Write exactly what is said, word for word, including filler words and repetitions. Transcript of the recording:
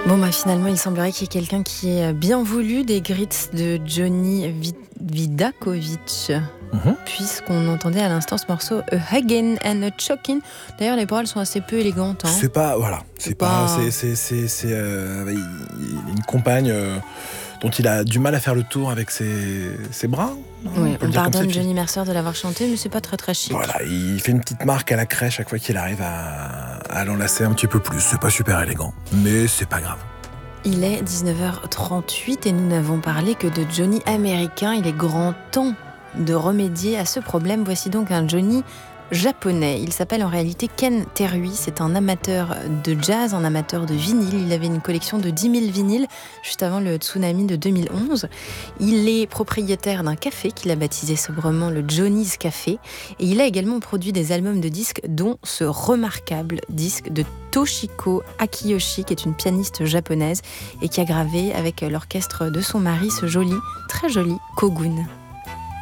Bon bah finalement il semblerait qu'il y ait quelqu'un qui ait bien voulu des grits de Johnny Vidakovic, mmh. puisqu'on entendait à l'instant ce morceau A Huggin' and a Chokin'. D'ailleurs les paroles sont assez peu élégantes. Hein. C'est pas voilà, c'est, c'est pas, pas c'est c'est c'est, c'est euh, une compagne euh, dont il a du mal à faire le tour avec ses ses bras. Oui, on, on pardonne Johnny Mercer de l'avoir chanté, mais c'est pas très très chic. Voilà, il fait une petite marque à la craie chaque fois qu'il arrive à, à l'enlacer un petit peu plus. C'est pas super élégant, mais c'est pas grave. Il est dix-neuf heures trente-huit et nous n'avons parlé que de Johnny américain. Il est grand temps de remédier à ce problème. Voici donc un Johnny japonais. Il s'appelle en réalité Ken Terui. C'est un amateur de jazz, un amateur de vinyle. Il avait une collection de dix mille vinyles juste avant le tsunami de deux mille onze. Il est propriétaire d'un café qu'il a baptisé sobrement le Johnny's Café. Et il a également produit des albums de disques, dont ce remarquable disque de Toshiko Akiyoshi, qui est une pianiste japonaise et qui a gravé avec l'orchestre de son mari ce joli, très joli Kogun.